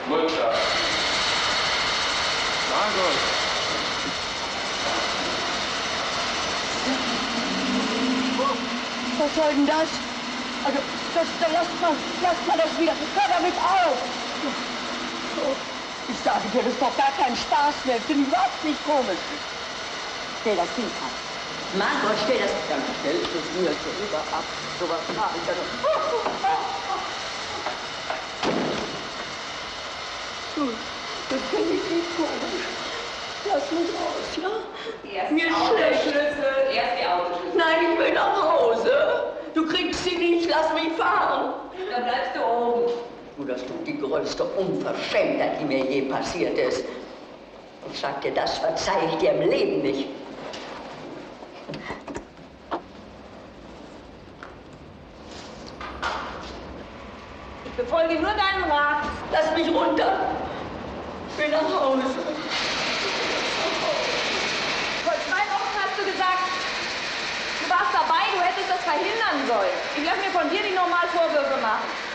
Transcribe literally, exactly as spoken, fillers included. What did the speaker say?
Mutter. Margot. Was soll denn das? Also, das, das, lasst mal, lasst mal das wieder. Hör damit auf! Ich sage dir, das ist doch gar kein Spaß mehr. Ich bin überhaupt nicht komisch. Stell das Kind ab. Margot, stell das... Dann stell ich das mir selber ab. So was habe ich ja doch. Das finde ich nicht komisch. Lass mich raus, ja? Erst Mir die schlecht. Autoschlüssel, erst die Autoschlüssel. Nein, ich will nach Hause. Du kriegst sie nicht, lass mich fahren. Dann bleibst du oben. Du, das ist die größte Unverschämtheit, die mir je passiert ist. Ich sag dir, das verzeih ich dir im Leben nicht. Ich befolge nur deinen Rat. Lass mich runter. Ich will nach Hause. Vor zwei Wochen hast du gesagt, du warst dabei, du hättest das verhindern sollen. Ich lasse mir von dir nicht nochmal Vorwürfe machen.